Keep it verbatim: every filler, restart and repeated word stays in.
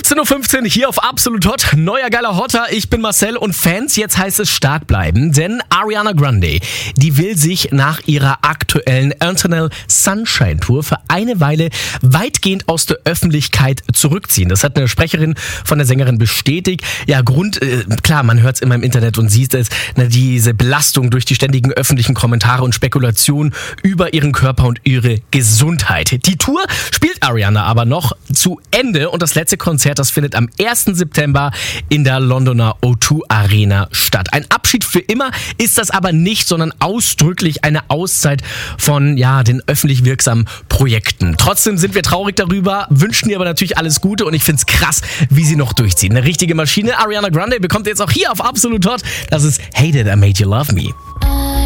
siebzehn Uhr fünfzehn hier auf Absolut Hot. Neuer geiler Hotter. Ich bin Marcel und Fans, jetzt heißt es stark bleiben, denn Ariana Grande, die will sich nach ihrer aktuellen Eternal Sunshine Tour für eine Weile weitgehend aus der Öffentlichkeit zurückziehen. Das hat eine Sprecherin von der Sängerin bestätigt. Ja, Grund, äh, klar, man hört es immer im Internet und sieht es, na, diese Belastung durch die ständigen öffentlichen Kommentare und Spekulationen über ihren Körper und ihre Gesundheit. Die Tour spielt Ariana aber noch zu Ende und das letzte Konzert, das findet am ersten September in der Londoner O zwei Arena statt. Ein Abschied für immer ist das aber nicht, sondern ausdrücklich eine Auszeit von ja den öffentlich wirksamen Projekten. Trotzdem sind wir traurig darüber, wünschen ihr aber natürlich alles Gute und ich find's krass, wie sie noch durchziehen. Eine richtige Maschine. Ariana Grande bekommt ihr jetzt auch hier auf Absolut Hot. Das ist Hated I Made You Love Me.